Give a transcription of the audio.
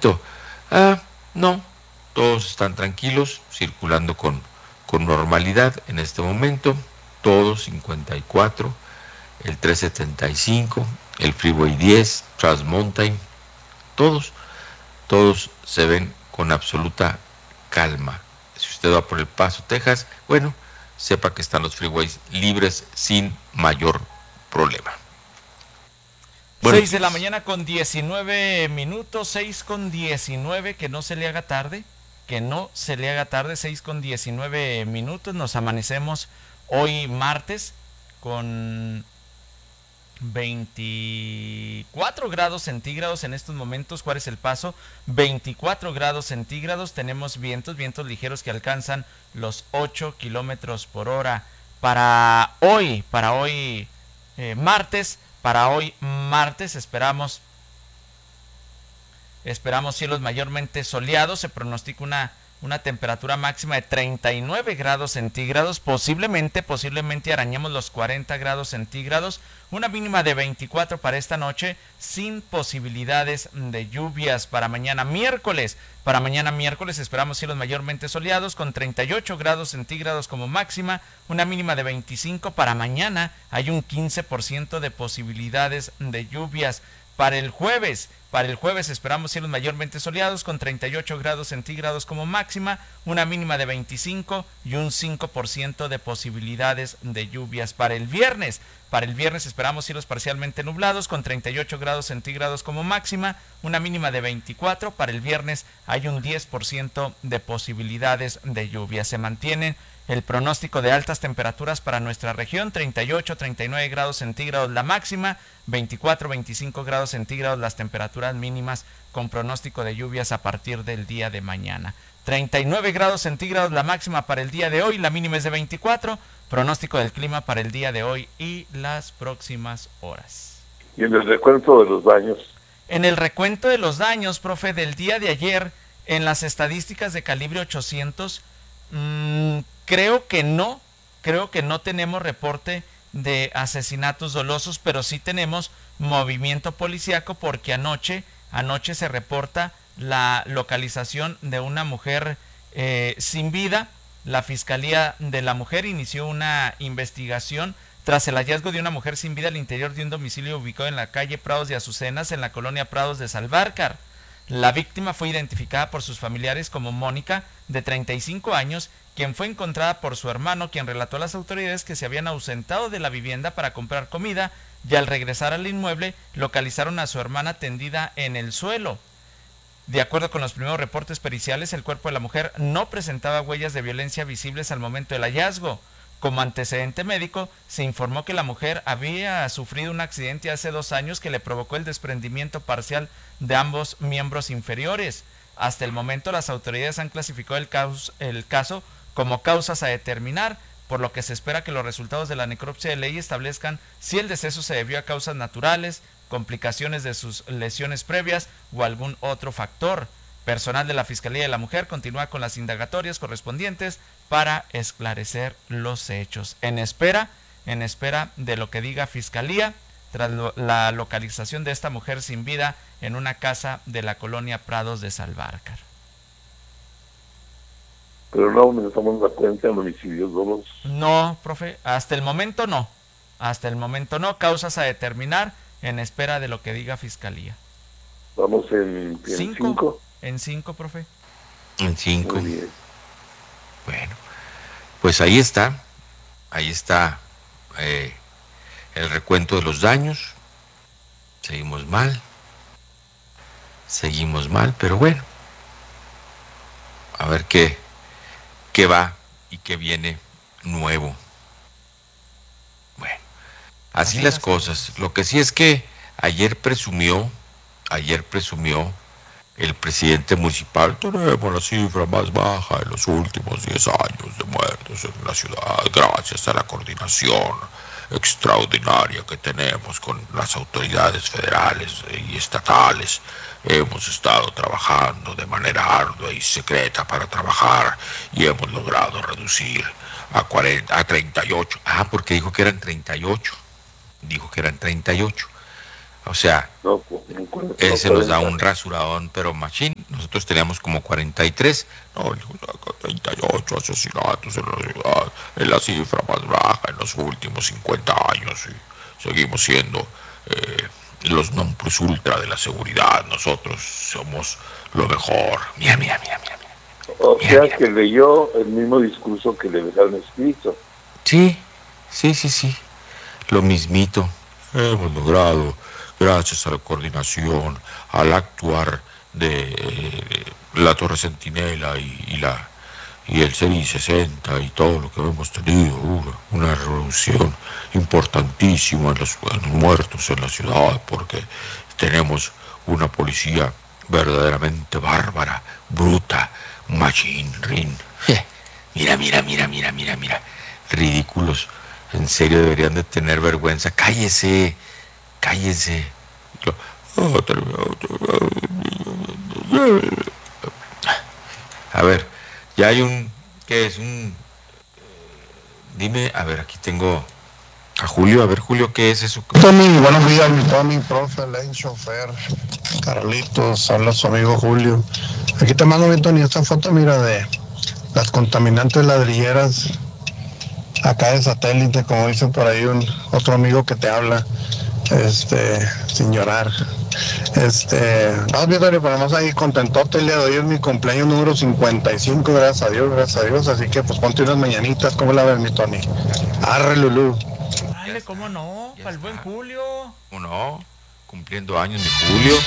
momento. No, todos están tranquilos, circulando con normalidad en este momento. Todos 54, el 375, el Freeway 10, Trans Mountain, todos se ven con absoluta calma. Si usted va por El Paso, Texas, bueno, sepa que están los freeways libres sin mayor problema. 6 de la mañana con 19 minutos, 6 con 19, que no se le haga tarde, 6 con 19 minutos, nos amanecemos hoy martes con 24 grados centígrados en estos momentos. Juárez El Paso, 24 grados centígrados, tenemos vientos ligeros que alcanzan los 8 kilómetros por hora. Para hoy martes esperamos cielos mayormente soleados. Se pronostica una temperatura máxima de 39 grados centígrados. Posiblemente arañemos los 40 grados centígrados. Una mínima de 24 para esta noche, sin posibilidades de lluvias. Para mañana miércoles esperamos cielos mayormente soleados con 38 grados centígrados como máxima. Una mínima de 25. Para mañana hay un 15% de posibilidades de lluvias. Para el jueves esperamos cielos mayormente soleados con 38 grados centígrados como máxima, una mínima de 25 y un 5% de posibilidades de lluvias. Para el viernes esperamos cielos parcialmente nublados con 38 grados centígrados como máxima, una mínima de 24. Para el viernes hay un 10% de posibilidades de lluvia. Se mantiene el pronóstico de altas temperaturas para nuestra región: 38, 39 grados centígrados la máxima, 24, 25 grados centígrados las temperaturas mínimas, con pronóstico de lluvias a partir del día de mañana. 39 grados centígrados la máxima para el día de hoy, la mínima es de 24, pronóstico del clima para el día de hoy y las próximas horas. ¿Y en el recuento de los daños? En el recuento de los daños, profe, del día de ayer, en las estadísticas de calibre 800, creo que no tenemos reporte de asesinatos dolosos, pero sí tenemos movimiento policíaco, porque anoche se reporta la localización de una mujer sin vida. La Fiscalía de la Mujer inició una investigación tras el hallazgo de una mujer sin vida al interior de un domicilio ubicado en la calle Prados de Azucenas, en la colonia Prados de Salvarcar. La víctima fue identificada por sus familiares como Mónica, de 35 años, quien fue encontrada por su hermano, quien relató a las autoridades que se habían ausentado de la vivienda para comprar comida, y al regresar al inmueble localizaron a su hermana tendida en el suelo. De acuerdo con los primeros reportes periciales, el cuerpo de la mujer no presentaba huellas de violencia visibles al momento del hallazgo. Como antecedente médico, se informó que la mujer había sufrido un accidente hace 2 años que le provocó el desprendimiento parcial de ambos miembros inferiores. Hasta el momento, las autoridades han clasificado el caso como causas a determinar, por lo que se espera que los resultados de la necropsia de ley establezcan si el deceso se debió a causas naturales, complicaciones de sus lesiones previas o algún otro factor. Personal de la Fiscalía de la Mujer continúa con las indagatorias correspondientes para esclarecer los hechos. En espera de lo que diga Fiscalía, tras la localización de esta mujer sin vida en una casa de la colonia Prados de Salvarcar. Pero no aumentamos la cuenta de homicidios dolosos. No, profe, hasta el momento no, causas a determinar en espera de lo que diga Fiscalía. Vamos en 5. En 5, profe. En 5. Muy bien. Bueno, pues ahí está el recuento de los daños. Seguimos mal, pero bueno, a ver qué va y qué viene nuevo. Bueno, así las cosas. Lo que sí es que ayer presumió el presidente municipal: tenemos la cifra más baja de los últimos 10 años de muertos en la ciudad, gracias a la coordinación extraordinaria que tenemos con las autoridades federales y estatales. Hemos estado trabajando de manera ardua y secreta para trabajar, y hemos logrado reducir a 38. Porque dijo que eran 38. O sea, él se nos da un rasuradón, pero machín. nosotros teníamos como 43, no, 38 asesinatos en la ciudad, es la cifra más baja en los últimos 50 años y seguimos siendo los non plus ultra de la seguridad, nosotros somos lo mejor. Mira, mira, mira, mira. O Mira, sea mira. que leyó el mismo discurso que le dejaron escrito. Sí, sí, sí, sí, lo mismito. Hemos logrado, gracias a la coordinación, al actuar de la Torre Centinela y el CERI 60 y todo lo que hemos tenido, una reducción importantísima en los muertos en la ciudad, porque tenemos una policía verdaderamente bárbara, bruta, machinrín. Mira, mira, mira, mira, mira, mira. Ridículos. En serio deberían de tener vergüenza. Cállese, cállese. A ver, ya hay un... ¿Qué es? Dime, a ver, aquí tengo a Julio. A ver, Julio, ¿qué es eso? Tommy, buenos días, mi Tommy, profe, Len, chofer, Carlitos, habla su amigo Julio. Aquí te mando, mi Tony, esta foto, mira, de las contaminantes ladrilleras acá de satélite, como dice por ahí otro amigo que te habla, sin llorar. Vamos bien, Tony, ponemos ahí contentote el día de hoy, es mi cumpleaños número 55, gracias a Dios, así que pues ponte unas mañanitas, ¿cómo la ves, mi Tony? Arre, Lulú. Dale, cómo no, Ya para el buen está. Julio. ¿O no? Cumpliendo años mi Julio.